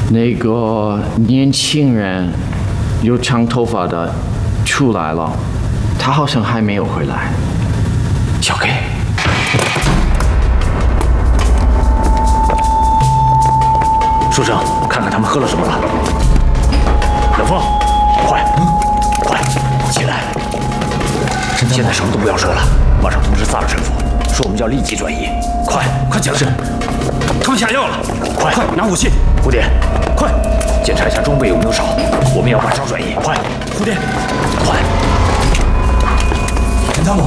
那个年轻人，有长头发的出来了，他好像还没有回来。 小 K， 书生，看看他们喝了什么了。冷风，快，起来！现在什么都不要说了，马上通知萨尔神父，说我们要立即转移。快起来！是， 他们下药了， 快拿武器！ 蝴蝶，快检查一下装备有没有少，我们要马上转移。快， 蝴蝶， 快！ 陈参谋，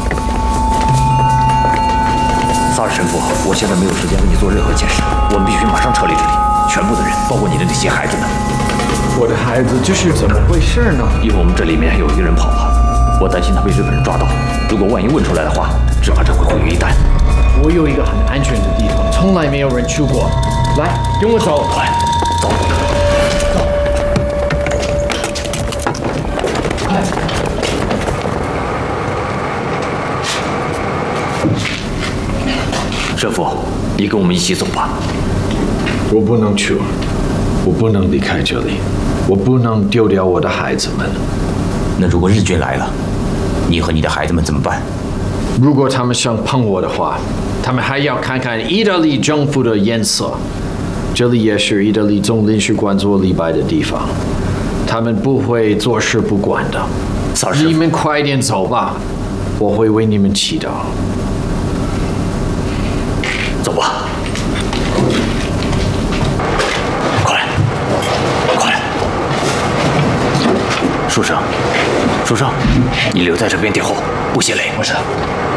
萨尔神父，我现在没有时间为你做任何解释，我们必须马上撤离这里，全部的人，包括你的那些孩子们。 我的孩子这是怎么回事呢？ 因为我们这里面有一个人跑了，我担心他被日本人抓到，如果万一问出来的话，只怕这会毁于一旦。 我有一个很安全的地方，从来没有人去过。来，跟我走。 快，走。 快！ 神父，你跟我们一起走吧。 我不能去，我不能离开这里，我不能丢掉我的孩子们。 那如果日军来了，你和你的孩子们怎么办？ 如果他们想碰我的话，他们还要看看意大利政府的颜色。这里也是意大利总领事馆做礼拜的地方，他们不会坐视不管的。你们快点走吧，我会为你们祈祷。 走吧。快！书生，你留在这边殿后，不歇累。 我是。